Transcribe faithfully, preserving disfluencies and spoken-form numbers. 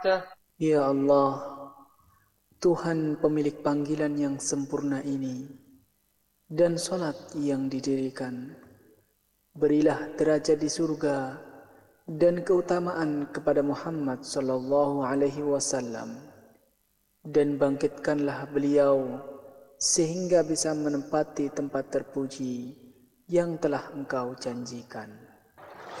Ya Allah, Tuhan pemilik panggilan yang sempurna ini dan solat yang didirikan, berilah derajat di surga dan keutamaan kepada Muhammad sallallahu alaihi wasallam, dan bangkitkanlah beliau sehingga bisa menempati tempat terpuji yang telah Engkau janjikan.